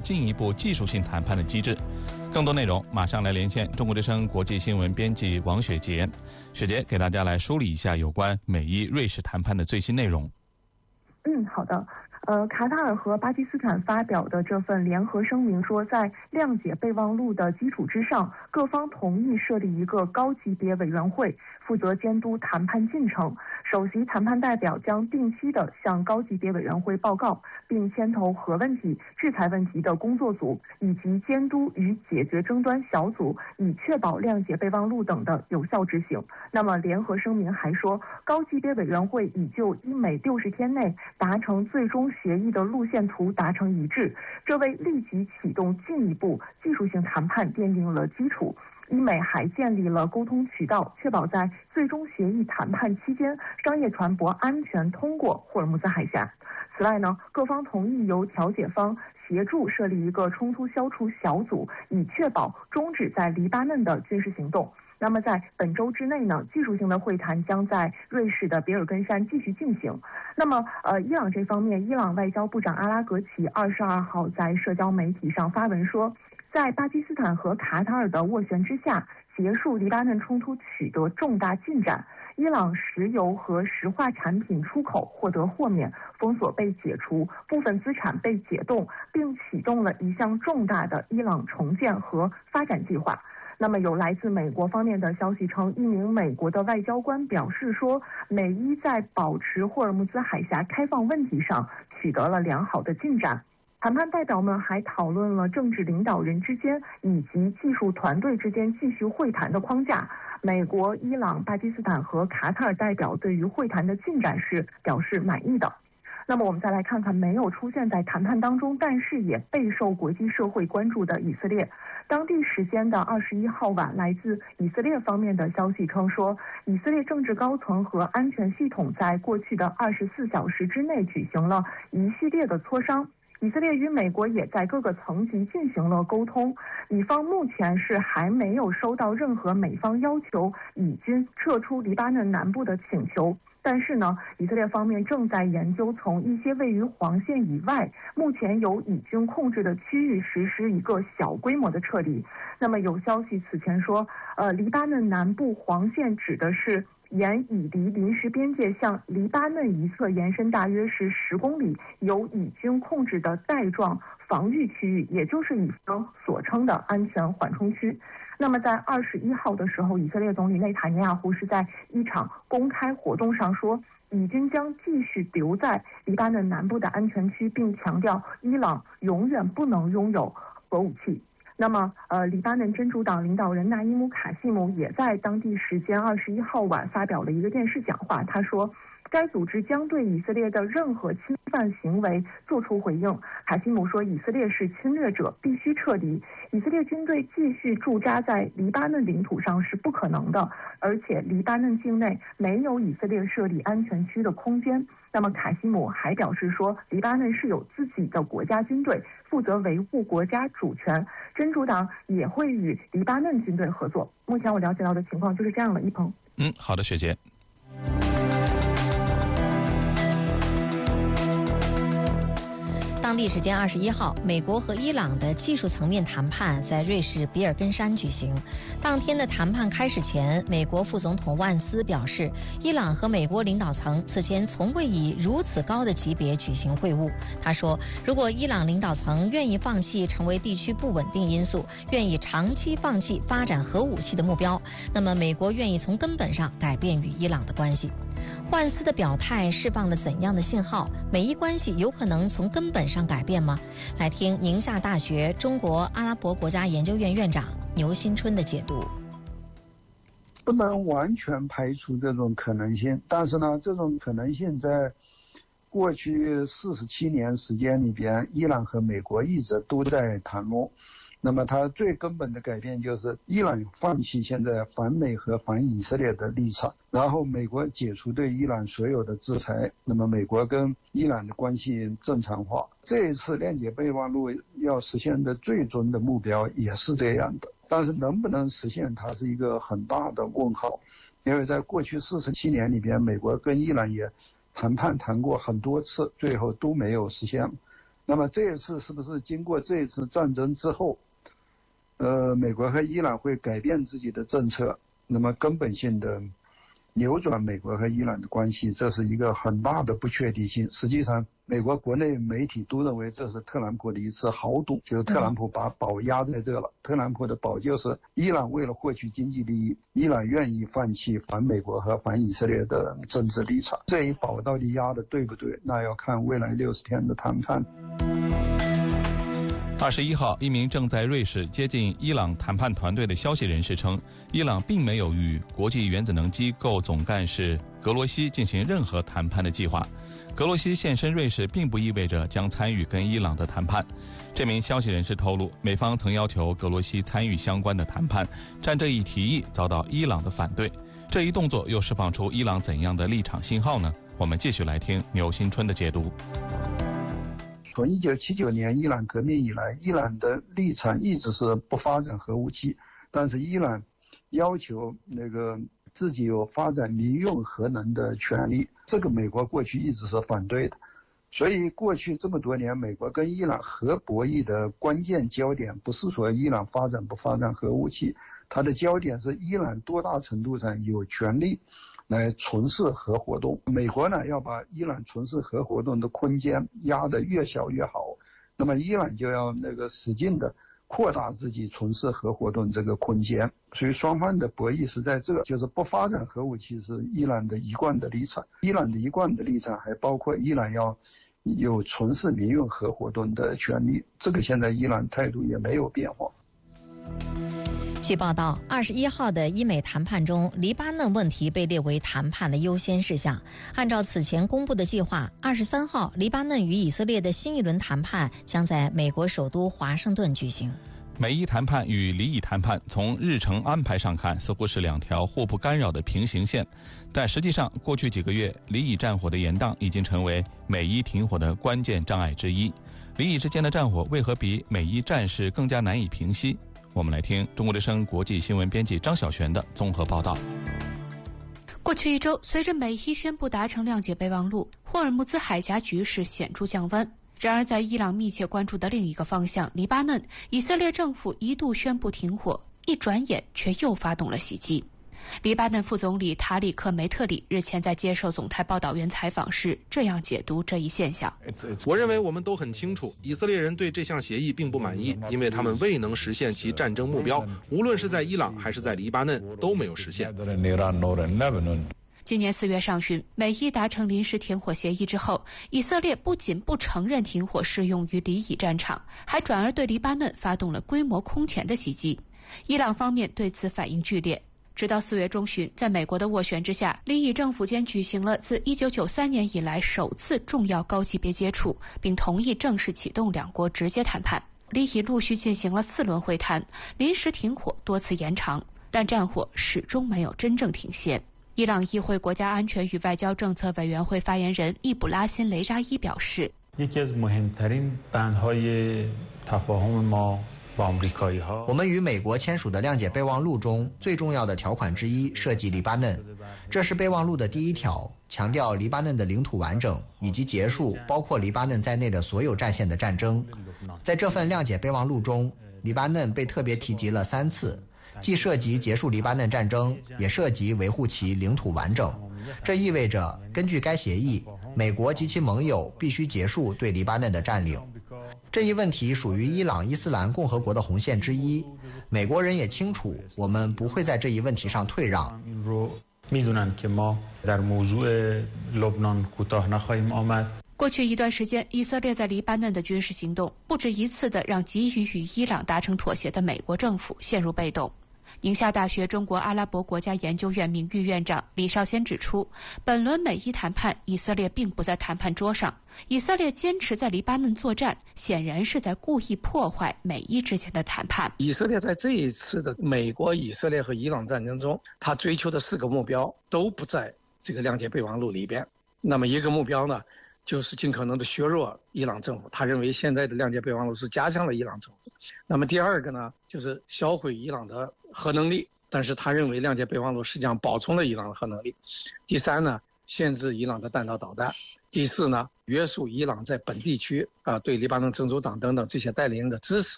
进一步技术性谈判的机制。更多内容马上来连线中国之声国际新闻编辑王雪杰。雪杰给大家来梳理一下有关美伊瑞士谈判的最新内容。 好的。卡塔尔和巴基斯坦发表的这份联合声明说，在谅解备忘录的基础之上，各方同意设立一个高级别委员会，负责监督谈判进程。首席谈判代表将定期地向高级别委员会报告，并牵头核问题、制裁问题的工作组以及监督与解决争端小组，以确保谅解备忘录等的有效执行。那么联合声明还说，高级别委员会已就伊美60天内达成最终协议的路线图达成一致，这为立即启动进一步技术性谈判奠定了基础。伊美还建立了沟通渠道，确保在最终协议谈判期间，商业船舶安全通过霍尔木兹海峡。此外呢，各方同意由调解方协助设立一个冲突消除小组，以确保终止在黎巴嫩的军事行动。那么在本周之内呢，技术性的会谈将在瑞士的比尔根山继续进行。那么伊朗这方面，伊朗外交部长阿拉格齐22号在社交媒体上发文说，在巴基斯坦和卡塔尔的斡旋之下，结束黎巴嫩冲突取得重大进展。伊朗石油和石化产品出口获得豁免，封锁被解除，部分资产被解冻，并启动了一项重大的伊朗重建和发展计划。那么有来自美国方面的消息称，一名美国的外交官表示说，美伊在保持霍尔木兹海峡开放问题上取得了良好的进展。谈判代表们还讨论了政治领导人之间以及技术团队之间继续会谈的框架。美国、伊朗、巴基斯坦和卡塔尔代表对于会谈的进展是表示满意的。那么我们再来看看没有出现在谈判当中，但是也备受国际社会关注的以色列。当地时间的21号晚，来自以色列方面的消息称说，以色列政治高层和安全系统在过去的24小时之内举行了一系列的磋商。以色列与美国也在各个层级进行了沟通，以方目前是还没有收到任何美方要求以军撤出黎巴嫩南部的请求。但是呢，以色列方面正在研究从一些位于黄线以外、目前由以军控制的区域实施一个小规模的撤离。那么有消息此前说，黎巴嫩南部黄线指的是沿以黎临时边界向黎巴嫩一侧延伸大约是10公里，由以军控制的带状防御区域，也就是以方所称的安全缓冲区。那么在21号的时候，以色列总理内塔尼亚胡是在一场公开活动上说，以军将继续留在黎巴嫩南部的安全区，并强调伊朗永远不能拥有核武器。那么黎巴嫩真主党领导人纳伊姆卡西姆也在当地时间21号晚发表了一个电视讲话，他说该组织将对以色列的任何侵犯行为做出回应。卡西姆说，以色列是侵略者，必须撤离。以色列军队继续驻扎在黎巴嫩领土上是不可能的，而且黎巴嫩境内没有以色列设立安全区的空间。那么卡西姆还表示说，黎巴嫩是有自己的国家军队，负责维护国家主权，真主党也会与黎巴嫩军队合作。目前我了解到的情况就是这样了，一鹏。 好的，雪杰。 当地时间21号，美国和伊朗的技术层面谈判在瑞士比尔根山举行。当天的谈判开始前，美国副总统万斯表示，伊朗和美国领导层此前从未以如此高的级别举行会晤。他说，如果伊朗领导层愿意放弃成为地区不稳定因素，愿意长期放弃发展核武器的目标，那么美国愿意从根本上改变与伊朗的关系。万斯的表态释放了怎样的信号？美伊关系有可能从根本上改变吗？来听宁夏大学中国阿拉伯国家研究院院长牛新春的解读。 不能完全排除这种可能性，但是呢，这种可能性在过去47年时间里边，伊朗和美国一直都在谈论。那么它最根本的改变就是伊朗放弃现在反美和反以色列的立场，然后美国解除对伊朗所有的制裁，那么美国跟伊朗的关系正常化。这一次谅解备忘录要实现的最终的目标也是这样的，但是能不能实现它是一个很大的问号，因为在过去47年里边，美国跟伊朗也谈过很多次，最后都没有实现。 那么这一次是不是经过这一次战争之后，美国和伊朗会改变自己的政策，那么根本性的扭转美国和伊朗的关系，这是一个很大的不确定性。实际上美国国内媒体都认为这是特朗普的一次豪赌，就是特朗普把宝压在这了。特朗普的宝就是伊朗为了获取经济利益，伊朗愿意放弃反美国和反以色列的政治立场。这一宝到底压的对不对，那要看未来60天的谈判。 21号，一名正在瑞士接近伊朗谈判团队的消息人士称，伊朗并没有与国际原子能机构总干事格罗西进行任何谈判的计划。格罗西现身瑞士并不意味着将参与跟伊朗的谈判。这名消息人士透露，美方曾要求格罗西参与相关的谈判，但这一提议遭到伊朗的反对。这一动作又释放出伊朗怎样的立场信号呢？我们继续来听牛新春的解读。 从1979年伊朗革命以来，伊朗的立场一直是不发展核武器，但是伊朗要求自己有发展民用核能的权利，这个美国过去一直是反对的。所以过去这么多年，美国跟伊朗核博弈的关键焦点不是说伊朗发展不发展核武器，它的焦点是伊朗多大程度上有权利来从事核活动。美国呢要把伊朗从事核活动的空间压得越小越好，那么伊朗就要使劲的扩大自己从事核活动这个空间。所以双方的博弈是在这个，就是不发展核武器是伊朗的一贯的立场。伊朗的一贯的立场还包括伊朗要有从事民用核活动的权利，这个现在伊朗态度也没有变化。 据报道，21号的伊美谈判中，黎巴嫩问题被列为谈判的优先事项。按照此前公布的计划，23号，黎巴嫩与以色列的新一轮谈判将在美国首都华盛顿举行。 美伊谈判与黎以谈判从日程安排上看似乎是两条互不干扰的平行线，但实际上过去几个月黎以战火的延宕已经成为美伊停火的关键障碍之一。黎以之间的战火为何比美伊战事更加难以平息？我们来听中国之声国际新闻编辑张晓璇的综合报道。 过去一周，随着美伊宣布达成谅解备忘录，霍尔木兹海峡局势显著降温。然而在伊朗密切关注的另一个方向黎巴嫩，以色列政府一度宣布停火，一转眼却又发动了袭击。黎巴嫩副总理塔里克·梅特里日前在接受总台报道员采访时这样解读这一现象： 我认为我们都很清楚，以色列人对这项协议并不满意，因为他们未能实现其战争目标，无论是在伊朗还是在黎巴嫩都没有实现。 今年4月上旬，美伊达成临时停火协议之后，以色列不仅不承认停火适用于黎以战场，还转而对黎巴嫩发动了规模空前的袭击。伊朗方面对此反应剧烈。直到4月中旬，在美国的斡旋之下，黎以政府间举行了自1993年以来首次重要高级别接触，并同意正式启动两国直接谈判。黎以陆续进行了4轮会谈，临时停火多次延长，但战火始终没有真正停歇。伊朗议会国家安全与外交政策委员会发言人易卜拉辛·雷扎伊表示， 我们与美国签署的谅解备忘录中最重要的条款之一涉及黎巴嫩，这是备忘录的第1条，强调黎巴嫩的领土完整以及结束包括黎巴嫩在内的所有战线的战争。在这份谅解备忘录中，黎巴嫩被特别提及了3次，既涉及结束黎巴嫩战争，也涉及维护其领土完整。这意味着，根据该协议，美国及其盟友必须结束对黎巴嫩的占领。这一问题属于伊朗伊斯兰共和国的红线之一，美国人也清楚，我们不会在这一问题上退让。 过去一段时间，以色列在黎巴嫩的军事行动不止一次地让急于与伊朗达成妥协的美国政府陷入被动。宁夏大学中国阿拉伯国家研究院名誉院长李少先指出，本轮美伊谈判，以色列并不在谈判桌上，以色列坚持在黎巴嫩作战，显然是在故意破坏美伊之间的谈判。 以色列在这一次的美国、以色列和伊朗战争中，他追求的4个目标都不在这个谅解备忘录里边。那么一个目标呢，就是尽可能的削弱伊朗政府，他认为现在的谅解备忘录是加强了伊朗政府。那么第2个呢，就是销毁伊朗的核能力，但是他认为谅解备忘录实际上保存了伊朗的核能力。第3呢， 限制伊朗的弹道导弹。第四呢，约束伊朗在本地区对黎巴嫩真主党等等这些代理人的支持。